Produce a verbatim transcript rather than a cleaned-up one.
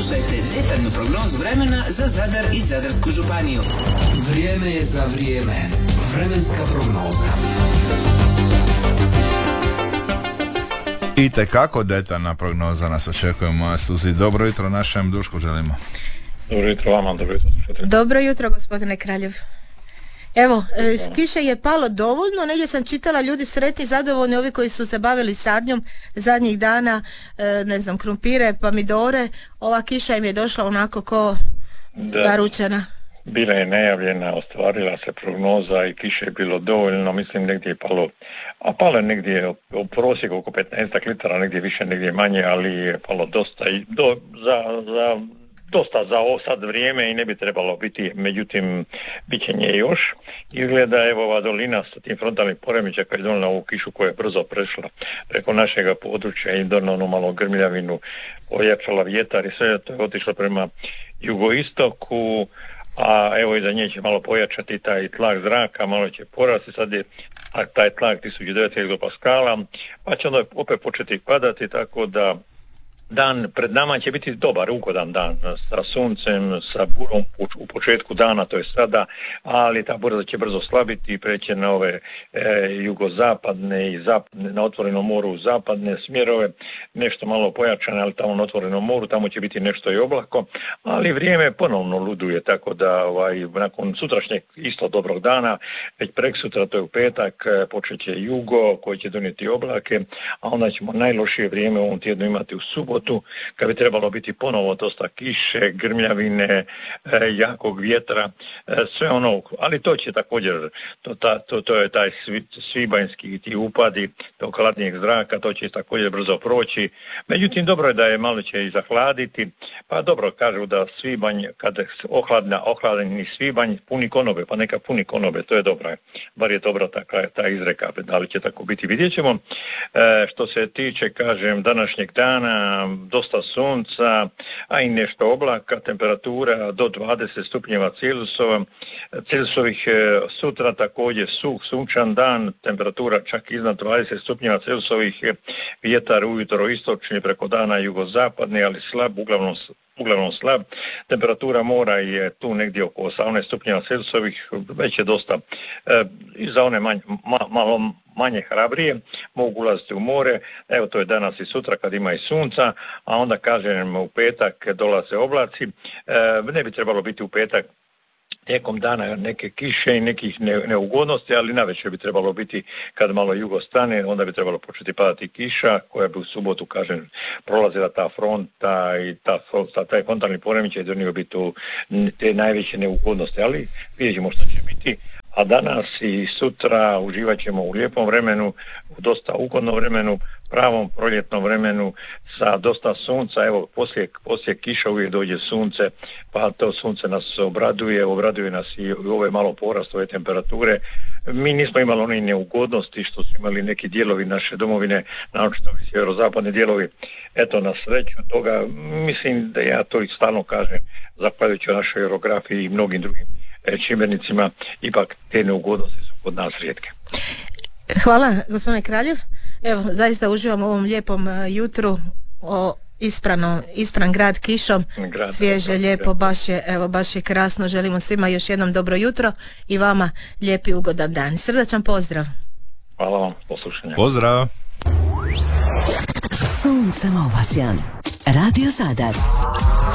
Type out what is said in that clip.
Slušajte detaljnu prognozu vremena za Zadar i Zadarsku županiju. Vrijeme je za vrijeme. Vremenska prognoza. I tekako detaljna prognoza nas očekuje u mojoj stuzi. Dobro jutro našem Dušku želimo. Dobro jutro vama, dobro jutro. Dobro jutro gospodine Kraljev. Evo, e, kiše je palo dovoljno, negdje sam čitala ljudi sretni, zadovoljni, ovi koji su se bavili sadnjom zadnjih dana, e, ne znam, krumpire, pomidore, ova kiša im je došla onako ko naručena. Bila je najavljena, ostvarila se prognoza i kiše je bilo dovoljno, mislim negdje je palo, a palo je negdje u prosjeku oko petnaest litara, negdje više, negdje manje, ali je palo dosta i do, za, za dosta za ovo sad vrijeme i ne bi trebalo biti, međutim bit će nje još. Izgleda evo ova dolina sa tim frontalnim poremećajem koja je donijela ovu kišu koja je brzo prešla preko našega područja i donijela onu malo grmljavinu, ojačala vjetar i sve to je otišlo prema jugoistoku, a evo i za nje će malo pojačati taj tlak zraka, malo će porasti, sad je a taj tlak tisuću devetsto hegtopaskala, pa će onda opet početi padati, tako da dan pred nama će biti dobar, ugodan dan sa suncem, sa burom u početku dana, to je sada, ali ta bura će brzo slabiti i preće na ove e, jugozapadne i zapadne, na otvorenom moru zapadne smjerove, nešto malo pojačane, ali tamo na otvorenom moru, tamo će biti nešto i oblako, ali vrijeme ponovno luduje, tako da ovaj, nakon sutrašnjeg isto dobrog dana, već preksutra, to je u petak, počet će jugo koji će donijeti oblake, a onda ćemo najlošije vrijeme u ovom tjednu imati u subotu, kad bi trebalo biti ponovo dosta kiše, grmljavine, e, jakog vjetra, e, sve ono, ali to će također, to, ta, to, to je taj svi, svibanjski ti upadi tog hladnijeg zraka, to će također brzo proći. Međutim, dobro je da je malo će i zahladiti, pa dobro kažu da svibanj, kada ohladna, ohladni svibanj puni konobe, pa neka puni konobe, to je dobro. Bar je dobra ta, ta izreka, da li će tako biti, vidjet ćemo. E, što se tiče, kažem, današnjeg dana, dosta sunca, a i nešto oblaka, temperatura do dvadeset stupnjeva Celzijusova, Celzijusovih, sutra također suh, sunčan dan, temperatura čak iznad dvadeset stupnjeva Celzijusovih, vjetar ujutro istočni, preko dana jugozapadni, ali slab, uglavnom uglavnom slab, temperatura mora je tu negdje oko osamnaest stupnjeva Celzijusovih, već je dosta e, i za one manj, ma, malo manje hrabrije, mogu ulaziti u more, evo to je danas i sutra kad ima i sunca, a onda kažem u petak dolaze oblaci, e, ne bi trebalo biti u petak tijekom dana neke kiše i nekih ne, neugodnosti, ali navečer bi trebalo biti kad malo jugo stane, onda bi trebalo početi padati kiša koja bi u subotu, kažem, prolazila ta fronta i ta, ta, taj frontalni poremećaj donio bi tu te najveće neugodnosti, ali vidjet ćemo što će biti. A danas i sutra uživat ćemo u lijepom vremenu, u dosta ugodnom vremenu, pravom proljetnom vremenu sa dosta sunca. Evo, poslije, poslije kiša uvijek dođe sunce, pa to sunce nas obraduje, obraduje nas i ove malo porast ove temperature. Mi nismo imali one neugodnosti što su imali neki dijelovi naše domovine, naročito sjeverozapadni dijelovi. Eto, na sreću toga, mislim da ja to i stalno kažem, zahvaljujući našoj orografiji i mnogim drugim čimbenicima, ipak te neugodnosti su kod nas rijetke. Hvala gospodine Kraljev. Evo, zaista uživam u ovom lijepom uh, jutru, o isprano, ispran grad kišom, grad, svježe, grad, lijepo, grad. baš je, evo, baš je krasno. Želimo svima još jednom dobro jutro i vama lijepi ugodan dan. Srdačan pozdrav. Hvala vam, poslušanje. Pozdrav. Sunce Opasjan, Radio Zadar.